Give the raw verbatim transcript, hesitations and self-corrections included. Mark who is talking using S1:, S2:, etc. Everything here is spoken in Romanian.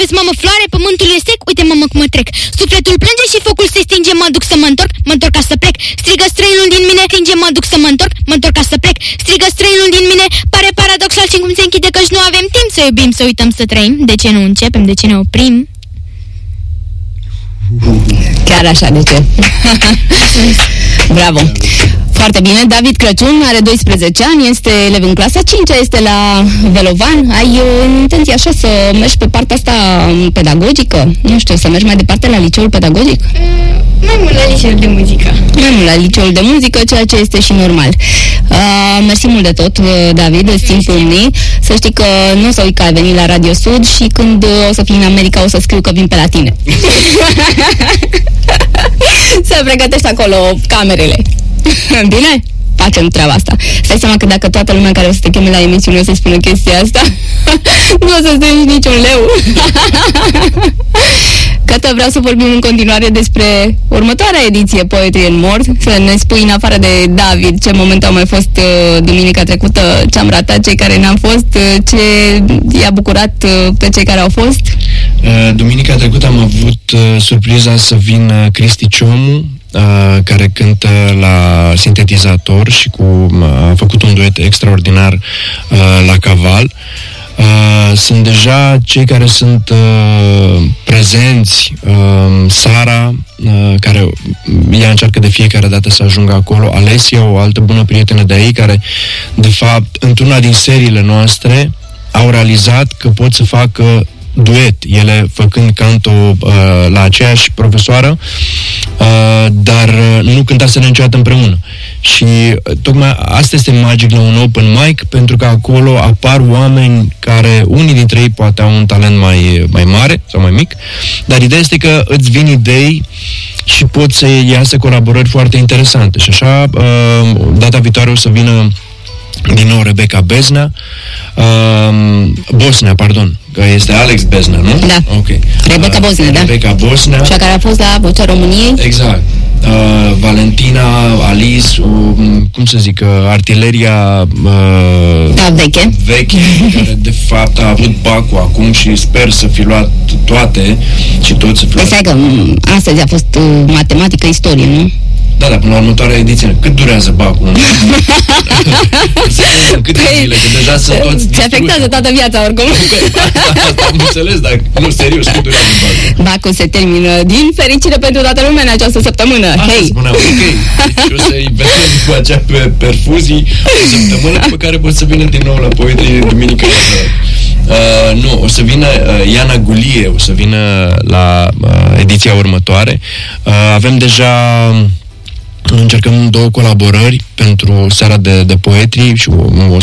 S1: astăzi, mamă, floare, pământul e sec, uite, mamă, cum mă trec. Sufletul plânge și focul se stinge, mă duc să mă întorc, mă întorc ca să plec. Strigă străinul din mine, stinge, mă duc să mă întorc, mă întorc ca să plec. Strigă străinul din mine, pare paradoxal și cum se închide căci nu avem timp să iubim, să uităm, să trăim. De ce nu începem, de ce ne oprim?
S2: Chiar așa, de ce? Bravo! Foarte bine. David Crăciun are doisprezece ani, este elev în clasa cincea, este la Velovan. Ai uh, intenție așa să mergi pe partea asta pedagogică? Nu știu, să mergi mai departe la liceul pedagogic?
S1: Mm, mai mult la liceul de muzică.
S2: Mai mult la liceul de muzică, ceea ce este și normal. Uh, mersi mult de tot, David, îți țin pumnii. Să știi că nu o să uit că ai venit la Radio Sud și când o să fii în America o să scriu că vin pe la tine. Să pregătești acolo camerele. Bine? Facem treaba asta. Stai seama că dacă toată lumea care o să te cheme la emisiune o să spună chestia asta, nu o să strângi niciun leu. Cătă, vreau să vorbim în continuare despre următoarea ediție Poetry and More. Să ne spui, în afară de David, ce momente au mai fost uh, duminica trecută, ce am ratat cei care n-am fost, uh, ce i-a bucurat uh, pe cei care au fost.
S3: Uh, duminica trecută am avut uh, surpriza să vină Cristi Ciomu, Uh, care cântă la sintetizator și cu, uh, a făcut un duet extraordinar uh, la Caval. Uh, sunt deja cei care sunt uh, prezenți, uh, Sara, uh, care ea încearcă de fiecare dată să ajungă acolo, Alesia, o altă bună prietenă de ei, care de fapt într-una din seriile noastre au realizat că pot să facă duet, ele făcând canto uh, la aceeași profesoară, uh, dar uh, nu cântaseră niciodată împreună. Și uh, tocmai asta este magic la un open mic, pentru că acolo apar oameni care, unii dintre ei poate au un talent mai, mai mare sau mai mic, dar ideea este că îți vin idei și pot să iasă colaborări foarte interesante. Și așa, uh, data viitoare o să vină din nou Rebecca Beznea, uh, Bosnea, pardon, că este Alex Beznea, nu?
S2: Da.
S3: Ok.
S2: Rebecca
S3: uh,
S2: Bosnea, da.
S3: Rebecca Bosnea.
S2: Cea care a fost la Vocea României.
S3: Exact. Uh, Valentina, Alice, uh, cum să zic, uh, artileria uh,
S2: da, veche.
S3: veche, care de fapt a avut bacul acum și sper să fi luat toate și toți să fi luat.
S2: Păi că astăzi a fost uh, matematică, istorie, nu?
S3: Da, dar până la următoarea ediție, cât durează bacul? Câte
S2: păi,
S3: zile? Că deja sunt toți
S2: se afectează toată viața, oricum.
S3: Asta am înțeles, dar nu, serios, cât durează bacul?
S2: Bacul se termină, din fericire pentru toată lumea, în această săptămână.
S3: Asta
S2: hey.
S3: spuneam, ok. Deci o să-i vedem cu acea pe perfuzii o săptămână pe care pot să vină din nou la Poetry duminică. Uh, nu, o să vină uh, Iana Gulie, o să vină la uh, ediția următoare. Uh, avem deja... Încercăm două colaborări pentru seara de, de poetry și o, o